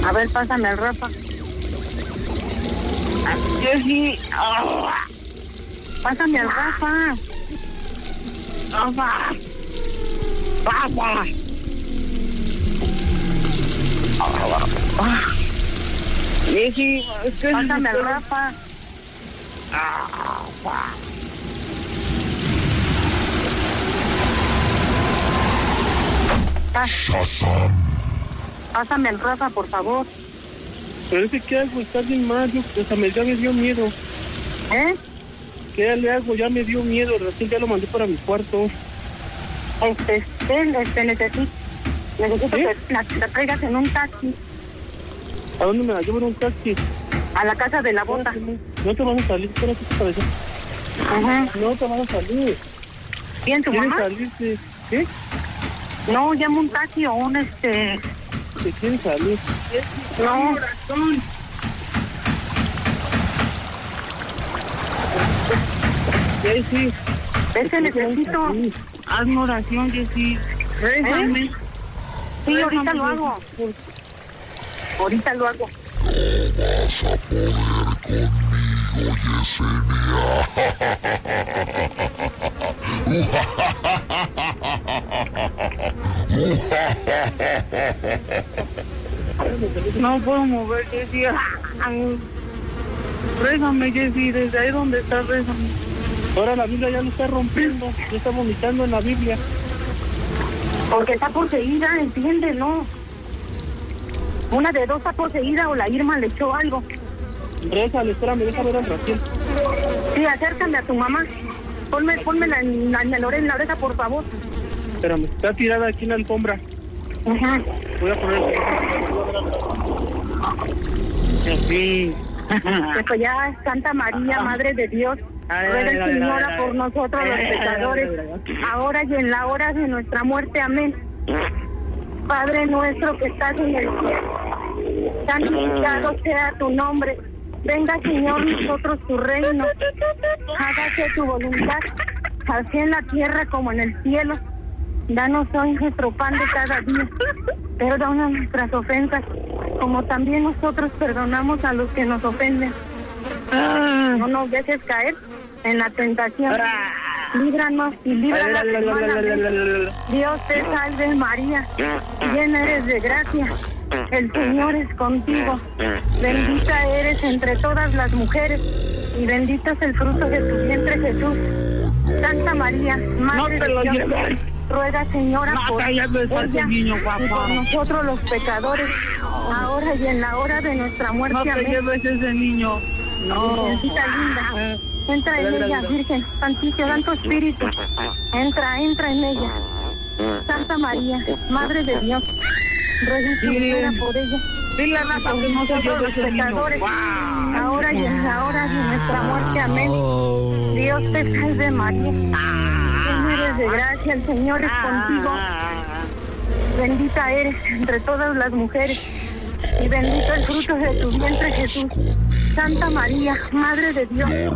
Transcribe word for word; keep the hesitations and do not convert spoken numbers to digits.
A ver, pásame el Rafa. Jessy. Oh. Pásame al Rafa. Rafa. Rafa. Jessy, pásame al Rafa. Shazam. Pásame al Rafa, por favor. Pero ese que hago está bien mal, hasta me, ya me dio miedo. ¿Eh? ¿Qué le hago? Ya me dio miedo, recién ya lo mandé para mi cuarto. Este, este, este necesito, necesito ¿Eh? que la, la traigas en un taxi ¿A dónde me la llevo en un taxi? a la casa de la bota. No te vas a salir, espérate para allá. Ajá. No te vas a salir. ¿Bien tu ¿Quieres mamá? salirte? ¿Qué? No, llamo un taxi o un este... ¿Te quieres salir? No. Jessy. Ese necesito. Hazme oración, Jessy. Rézame. ¿Eh? Sí, ahorita lo hago. Ahorita lo hago. Vas a poder conmigo, Yesenia. No puedo mover, Jessy. Rézame, Jessy, desde ahí donde estás, rézame. Ahora la Biblia ya lo está rompiendo, ya está vomitando en la Biblia. Porque está poseída, ¿entiendes? No. Una de dos está poseída o la Irma le echó algo. Rézale, espérame, déjame ver al Raquel. Sí, acércame a tu mamá. Ponme, ponme la, la, la oreja en la oreja, por favor. Espérame, está tirada aquí en la alfombra. Ajá. Voy a poner... Sí. Pues ya, Santa María, Madre de Dios, ruega, Señora, por nosotros los pecadores, ahora y en la hora de nuestra muerte. Amén. Padre nuestro que estás en el cielo, santificado sea tu nombre. Venga, Señor, nosotros tu reino. Hágase tu voluntad, así en la tierra como en el cielo. Danos hoy nuestro pan de cada día. Perdona nuestras ofensas, como también nosotros perdonamos a los que nos ofenden. No nos dejes caer en la tentación. Líbranos y líbranos del mal. Dios te salve, María, llena eres de gracia. El Señor es contigo. Bendita eres entre todas las mujeres y bendito es el fruto de tu vientre, Jesús. Santa María, Madre de Dios, ruega, Señora, por ella y por nosotros los pecadores, ahora y en la hora de nuestra muerte. No te lleves ese niño. No. Virgencita linda, entra en ella, Virgen, Santísimo, Santo Espíritu, entra, entra en ella. Santa María, Madre de Dios, ruega, Señora, por ella. Dile a Nata que no se lleve ese niño. Ahora y en la hora de nuestra muerte. Amén. Dios te salve, María. Llena eres de gracia, el Señor es contigo. Bendita eres entre todas las mujeres y bendito el fruto de tu vientre, Jesús. Santa María, Madre de Dios,